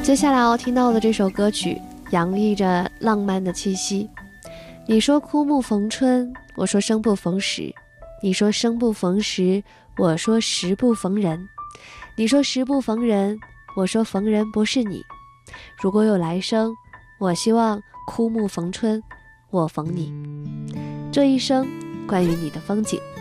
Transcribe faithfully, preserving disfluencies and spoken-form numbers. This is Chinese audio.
接下来要听到的这首歌曲洋溢着浪漫的气息。你说枯木逢春，我说生不逢时，你说生不逢时，我说时不逢人，你说时不逢人，我说逢人不是你。如果有来生，我希望枯木逢春，我逢你。这一生关于你的风景。